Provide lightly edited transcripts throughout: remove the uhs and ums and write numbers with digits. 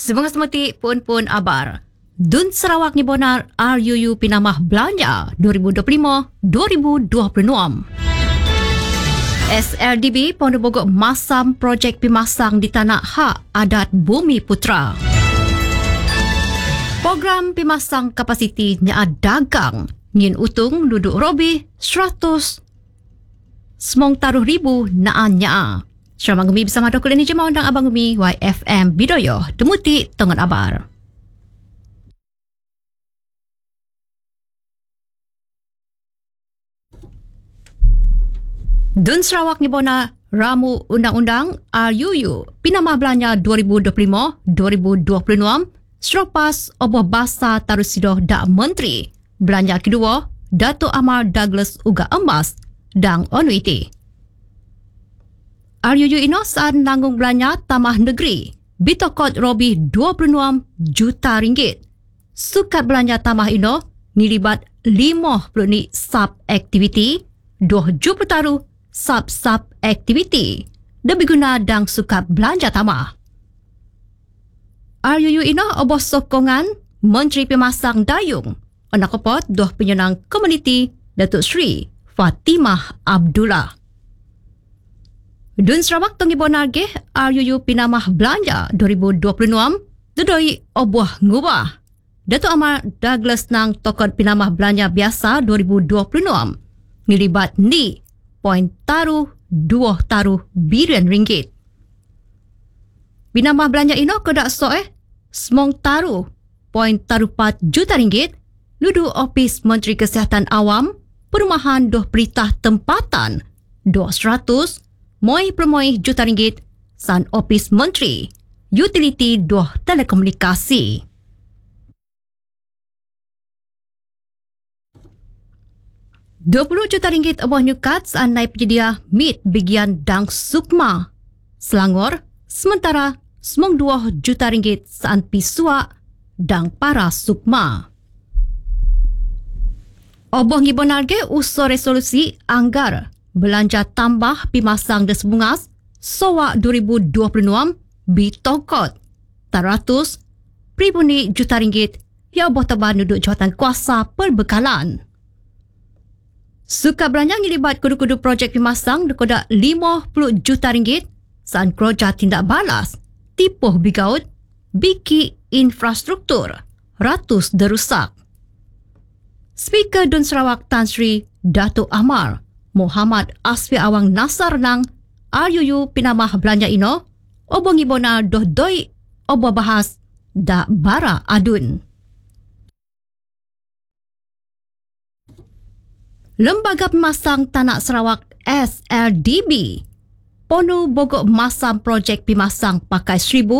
Semangat semati pun abar. Dun Sarawak ni bonar RUU Pinamah Belanja 2025-2026. SLDB Pondok Bogor masam projek pimasang di tanah hak adat Bumi Putra. Program pimasang kapasiti nya dagang ngin utung duduk robi 100 semong taruh ribu naan nya. Syarama Gumi bersama Dr. Leni Jemaah undang Abang Gumi YFM Bidoyo Demuti Tongan Abar. Dun Sarawak ni bona ramu undang-undang RUU Pinamah Belanja 2025-2026 selepas oboh basa tarusidoh dak Menteri Belanja kedua Dato' Amar Douglas Uga Emas dan Onuiti. RUU ino saat nanggung belanja tamah negeri bitokot robi 26 juta ringgit. Sukat belanja tamah ino nilibat 50 ni sub aktiviti, 2 juta taru sub aktiviti dan berguna dan sukat belanja tamah. RUU ino oboh sokongan Menteri Pemasang Dayung anak kopot doh penyenang komuniti Datuk Sri Fatimah Abdullah. Dun Sarawak tongi bonarge RUU Pinamah Belanja 2026 dudoi oboh ngubah. Dato' Amar Douglas nang tokod Pinamah Belanja biasa 2026 nilibat ni poin taruh 2 taruh bilion ringgit. Pinamah Belanja ino kedak semong taruh poin taruh 4 juta ringgit ludu Ofis Menteri Kesihatan Awam Perumahan doh Peritah Tempatan 200 moi permoi juta ringgit san Ofis Menteri Utiliti doh Telekomunikasi. RM20 juta ringgit oboh nyukat san naik penyedia mit bagian dang Sukma Selangor, sementara semong 2 juta ringgit san Pisua dang para Sukma. Oboh ngibonarge usul resolusi anggar belanja tambah pimasang desbungas SOWA 2026 bitokot 100 pribuni juta ringgit ya oboh taban duduk jawatan kuasa perbekalan. Suka belanja ngilibat kudu-kudu projek pimasang dekodak 50 juta ringgit saan kerja tindak balas tipuh bigaut biki infrastruktur ratus derusak. Speaker Dun Sarawak Tan Sri Dato' Amar Muhammad Asfi Awang Nasar nang RUU Pinamah Belanja ino oboh ngibona doh doi oboh bahas da bara adun. Lembaga Pemasang Tanah Sarawak SLDB Ponu Bogor masam projek pimasang pakai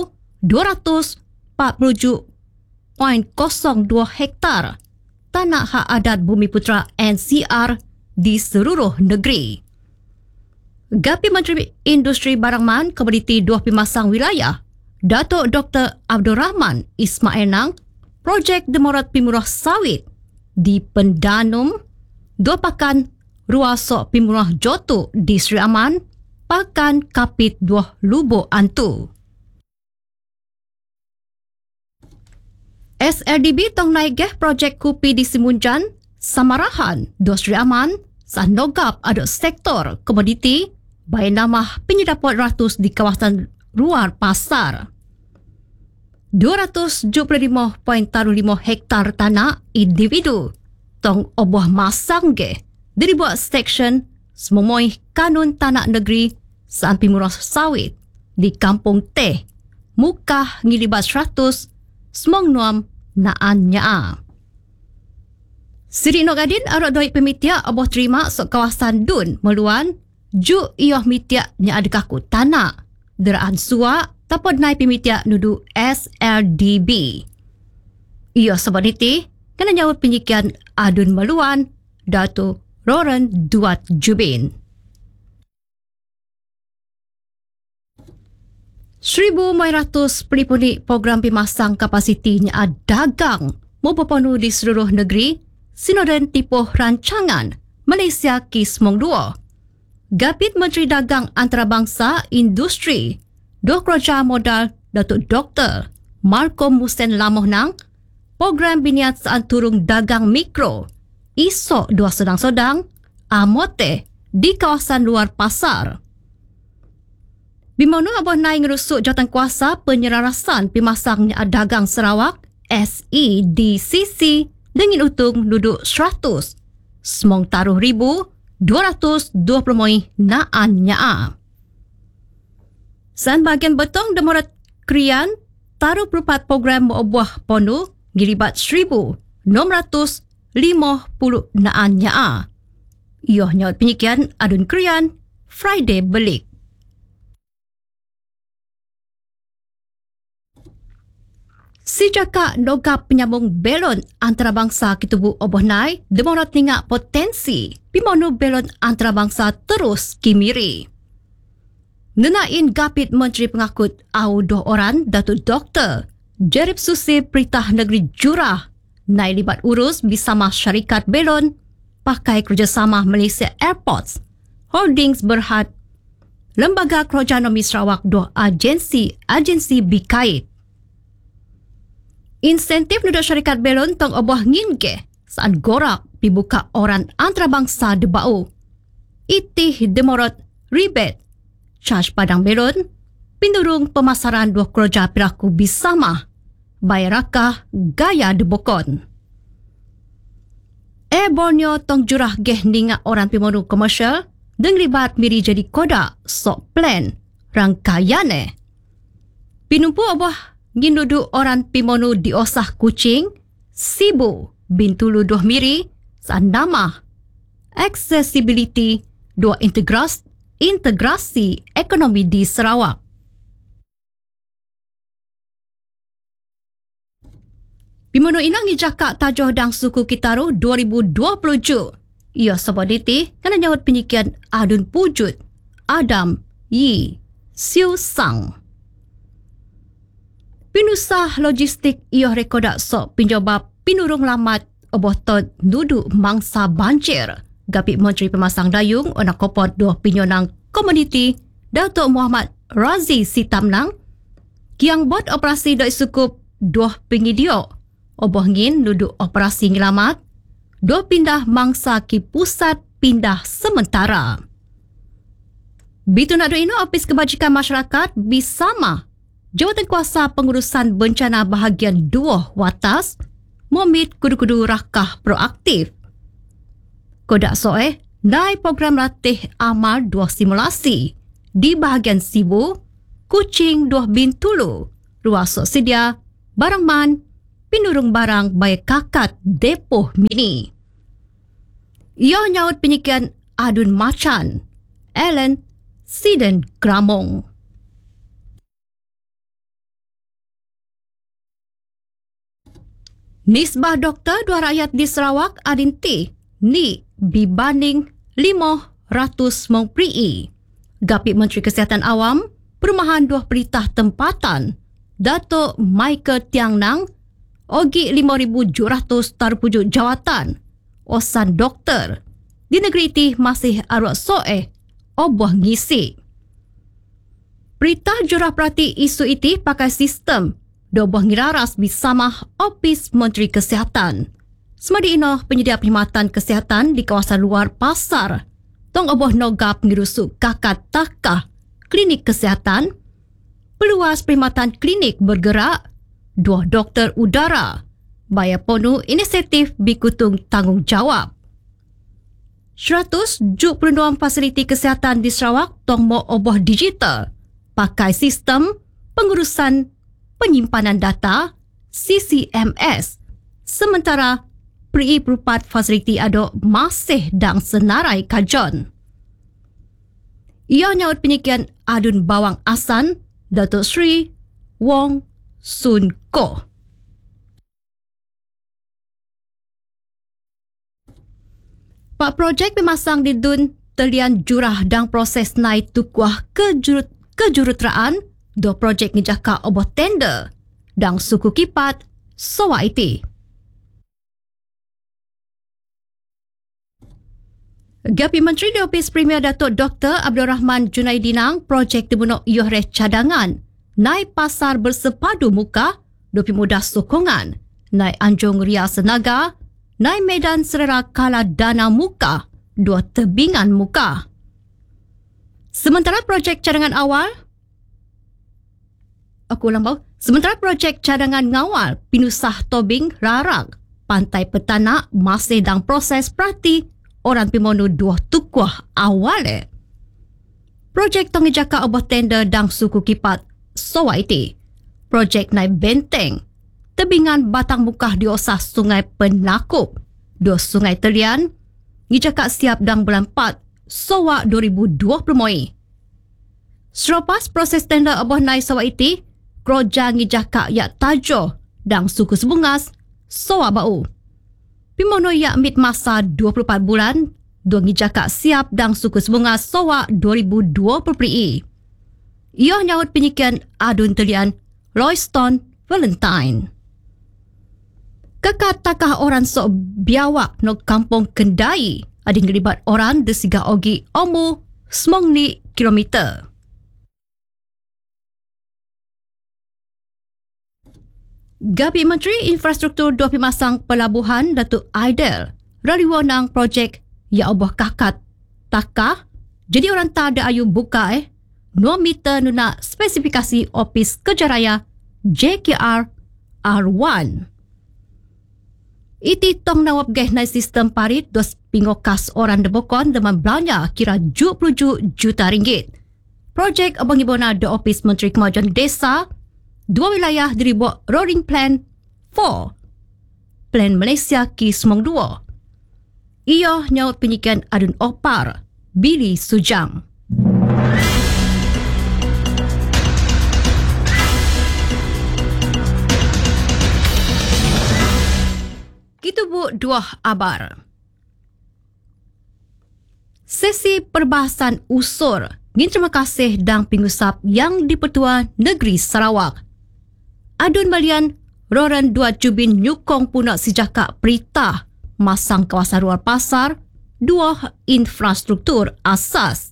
1,240.02 hektar tanah hak adat Bumi Putra NCR di seluruh negeri. Gapi Menteri Industri Barangman Komoditi 2 Pimasang Wilayah Dato' Dr. Abdul Rahman Ismail nang projek Demorat Pimurah Sawit di Pendanum 2 pakan Ruasok Pimurah Jotu di Sri Aman pakan Kapit 2 Lubuk Antu. SLDB tong naik projek Kupi di Simunjan Samarahan do Sri Aman san nogap ada sektor komoditi bayi nama penyedapot ratus di kawasan luar pasar. 275.05 hektar tanah individu tong oboh masang dibuat seksyen semomoi kanun tanah negeri saan pimurah sawit di Kampung Teh Mukah ngilibat 100 semong nuam naan nyaa. Siri Nogadin arok doi pemitiak oboh terima sok kawasan Dun meluan ju ioh mitiak nya adekaku tanah deraan suak tapod nai pemitiak nudu SLDB. Ioh sebab niti kena nyawut penyikian adun meluan Dato' Roran Duat Jubin. 1,500 pelipuni program pimasang kapasitinya dagang mempeponu di seluruh negeri Sinoden Tipuh Rancangan Malaysia Kismong 2. Gapit Menteri Dagang Antarabangsa Industri Dok Raja Modal Datuk Dr. Malcolm Musen Lamoh nang program biniat saan turung dagang mikro isok dua sodang-sodang amote di kawasan luar pasar. Bimono abah naik ngerusuk jawatankuasa penyelarasan pemasang dagang Sarawak SEDCC dengan utung duduk 100 semong taruh 220 moi naan nyaa. San bagian betong demorat krian taruh perupat program buah ponu gilibat 1,650 naan nyaa. Ioh nyaut penyikian adun krian Friday belik. Si jaka nogap penyambung belon antarabangsa kitubu obohnai demorat ninga potensi pimonu belon antarabangsa terus kimiri. Nenain gapit Menteri Pengakut Audoh Oran Datuk Dr. Jerip Susi Peritah Negeri Jurah nai libat urus bersama syarikat belon pakai kerjasama Malaysia Airports Holdings Berhad Lembaga Kerajaan Nomi Sarawak doh agensi bikait. Insentif nuduk syarikat belon tong obah nginge saat gorak dibuka orang antarabangsa debau. Itih demorot ribet charge padang belon pinurung pemasaran dua kerja piraku bisama bayarakah gaya debokon. Borneo tong jurah geh ninga orang pimonu komersial deng ribat miri jadi koda sok plan rangkaiane. Pinumpu obah Gindudu orang pimonu diosah Kuching, Sibu, Bintulu doh miri, saan nama, accessibility, dua integrasi ekonomi di Sarawak. Pimonu inang ijaka tajoh dang suku Kitaru 2020. Ia sebab diti kena nyawat penyikian adun pujut, Adam, Yi, Siu Sang. Pinusah logistik ia rekodak sok pinjobab pinurung lamat oboh tod nudu mangsa banjir. Gapit Menteri Pemasang Dayung onak kopot doh pinyonang komuniti Datuk Muhammad Razi Sitamnang kiang bot operasi doi sukup doh pengidio oboh ngin nudu operasi ngelamat doh pindah mangsa ki pusat pindah sementara. Bitu nak ino Ofis Kebajikan Masyarakat bersama Jawatankuasa Pengurusan Bencana Bahagian 2 Watas momit kudu-kudu rakah proaktif. Kodak soe nai program latih amal 2 simulasi di bahagian Sibu, Kuching 2 Bintulu, ruas sok sedia, barangman, pinurung barang baya kakat depoh mini. Ia nyaut penyikian adun macan, Ellen Siden Gramong. Nisbah doktor dua rakyat di Sarawak adinti ni dibanding 500 mong prii. Gapit Menteri Kesihatan Awam, Perumahan dua Peritah Tempatan, Datuk Michael Tiang Nang, ogi 5,700 tarpujuk jawatan, osan doktor, di negeri ti masih arwak soe, obuah ngisi. Peritah jurah perhati isu iti pakai sistem doboh ngiraras bersama Ofis Menteri Kesihatan. Semadi ino penyedia perkhidmatan kesihatan di kawasan luar pasar, tong oboh nogap ngirusuk kakat takah klinik kesihatan, peluas perkhidmatan klinik bergerak, 2 doktor udara, baya ponu inisiatif bikutung tanggungjawab. 100 juk peluang fasiliti kesihatan di Sarawak tong mo oboh digital, pakai sistem pengurusan penyimpanan data CCMS. Sementara peri perupat fasiliti ado masih dang senarai kajon. Ia nyaut penyikian adun bawang asan Datuk Sri Wong Sun Ko. Pak projek pemasang di dun telian jurah dang proses naik tukuah kejuruteraan do projek ngejaka oboh tender dang suku kipat sowa iti. Gapi Menteri di Ofis Premier Datuk Dr. Abdul Rahman Junaidinang projek dibunuk yohreh cadangan naik pasar bersepadu muka Dopi mudah sokongan, naik Anjung Ria Senaga, naik Medan Serera Kala Dana Muka, 2 tebingan muka. Sementara projek cadangan awal, sementara projek cadangan ngawal pinusah tobing rarak, Pantai Petanak masih dalam proses perhati orang pimonu 2 tukuh awal. Projek Tongijaka obah tender dang suku kipat Sowa iti. Projek naik benteng, tebingan batang mukah di osah Sungai Penakup, 2 Sungai Telian, ngijaka siap dang bulan 4, Sowa 2020 moi. Selepas proses tender obah naik Sowa iti, Kroja ngijaka yak tajo dang suku Sebungas, Sowa bau. Pimono yak mit masa 24 bulan, 2 ngijaka siap dang suku Sebungas Sowa 2020. Ia nyaut penyikian adun telian Royston Valentine. Kekat takah orang sok biawak no kampung Kendai ading libat orang desiga ogi omu semongni kilometer. Gabi Menteri Infrastruktur 2 Pimasang Pelabuhan Datuk Aidel raliwanang projek ya obah kakat takah jadi orang tak ada ayu buka 2 meter nuna spesifikasi Opis Kerja JKR R1. Iti tong nawab gehnai sistem parit 2 pingokas orang debokon dengan belanja kira 70 juta ringgit. Projek abang ibona de Opis Menteri Kemajuan Desa 2 wilayah diribuk Rolling Plan 4. Plan Malaysia Ki Semong 2. Ia nyaut penyikian adun opar Billy Sujang. Kita buat 2 abar. Sesi perbahasan usur. Ngin terima kasih dang pengusap yang di-Pertua Negeri Sarawak. Adun balian Roran 2 Jubin nyukong punak sejaka perintah masang kawasan luar pasar 2 infrastruktur asas.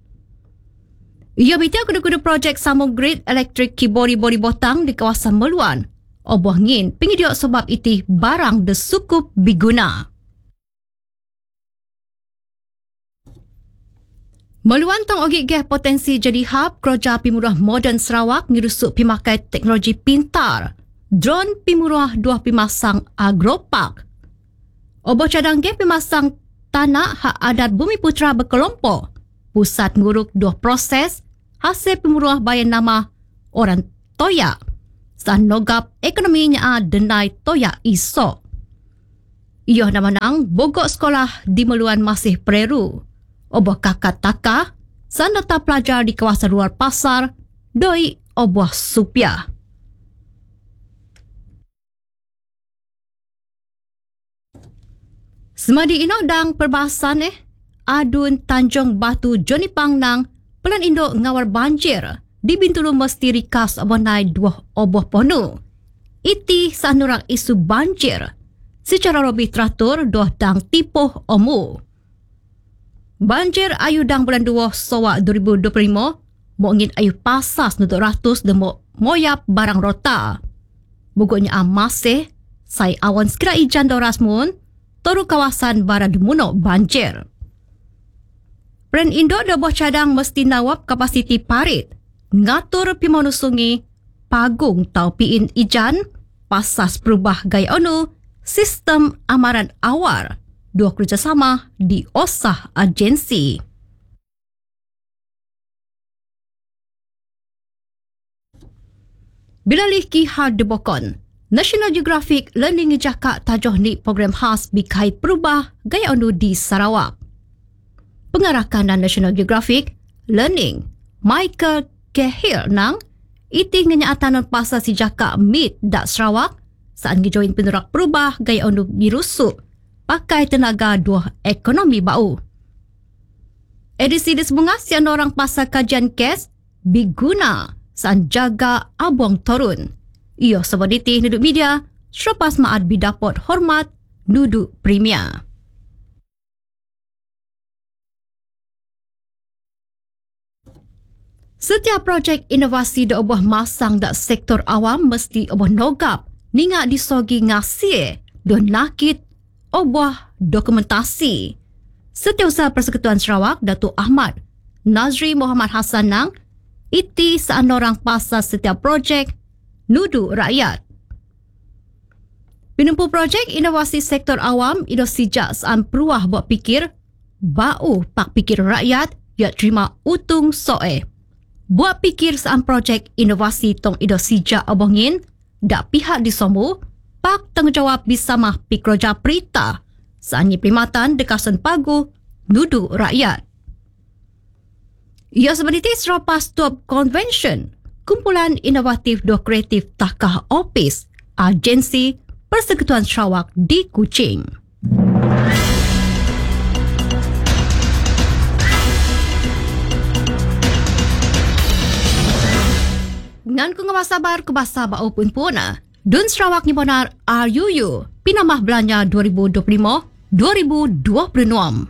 Ia bitia kuda-kuda projek sambung grid elektrik kibori-bori botang di kawasan Meluan. Oboh ngin pengidiok sebab iti barang desukup biguna. Meluan tong ogi geh potensi jadi hub kerja pimurah moden Sarawak ngirusuk pimakai teknologi pintar. Drone pimurah 2 pimasang agropark. Oboh cadang geh pimasang tanah hak adat Bumi Putra berkelompok. Pusat nguruk 2 proses hasil pimurah bayan nama orang Toyak. San nogap ekonominya denai Toyak isok. Ia nama nang bogok sekolah di Meluan masih pereru. Oboh kakak takah, san data pelajar di kawasan luar pasar, doi oboh supiah. Semadi ino dang perbahasan adun Tanjung Batu Joni Pangnang pelan induk ngawar banjir di Bintulu mesti rikas abonai 2 oboh ponu. Iti sanurang isu banjir secara lebih teratur 2 dang tipuh omu. Banjir ayu dang bulan 2 Sowa 2025 mo ngin ayu pasas nutuk ratus demo moyap barang rota. Buguknya masih sai awan sekira ijan doras mun toru kawasan barat demuno banjir. Pren Indo doboh cadang mesti nawab kapasiti parit ngatur pimonu sungi pagung tau piin ijan pasas perubah gaya onu sistem amaran awar 2 kerjasama di osah agensi. Bila lihki hard debokon, National Geographic Learning Jaka tajoh ni program khas bikait perubah gaya onu di Sarawak. Pengarah kandang National Geographic Learning, Michael Cahill nang iti ngenyaatan pasal si jaka MIT dak Sarawak saat ngejoin penerak perubah gaya onu birusuk pakai tenaga 2 ekonomi bau. Edisi disebungas yang orang pasal kajian kes biguna saat jaga abong torun. Ia sebaditi nuduk media selepas maat bidapot hormat nuduk premier. Setiap projek inovasi da oboh masang da sektor awam mesti oboh nogap ninga disogi ngasih do nakit oboh dokumentasi. Setiausaha Persekutuan Sarawak Datuk Ahmad Nazri Muhammad Hassan nang iti seanorang pasal setiap projek nudu rakyat. Penumpu projek inovasi sektor awam ido sijak saan peruah buat pikir bau pak pikir rakyat ya terima utung soe. Buat pikir saan projek inovasi tong ido sijak obongin dak pihak disomu pak tanggungjawab bisa mah pikroja perita saannya perkhidmatan dekasan pagu nudu rakyat. Ia sebenarnya selepas Top Convention, kumpulan inovatif do kreatif takah opis Agensi Persekutuan Sarawak di Kuching. Ngan ku sabar ke bahasa bau pun puna. Dun Sarawak ni benar RUU Pinamah Belanja 2025-2026.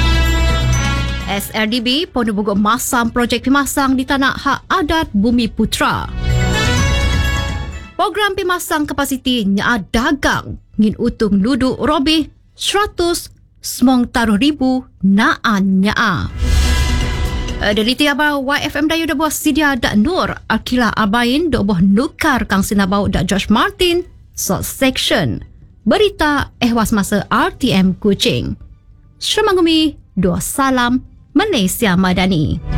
SRDB pun buku masam projek pimasang di tanah hak adat Bumi Putra. Program pimasang kapasiti nya dagang ngin utung ludu robih 100 semong taruh ribu naan nya. Dari tiaba YFM Dayu dah buah sedia dak nur Akila Abain dah buah nukar kang sinabau dak George Martin Salt Section. Berita ehwas masa RTM Kuching. Syamangumi, dua salam Malaysia Madani.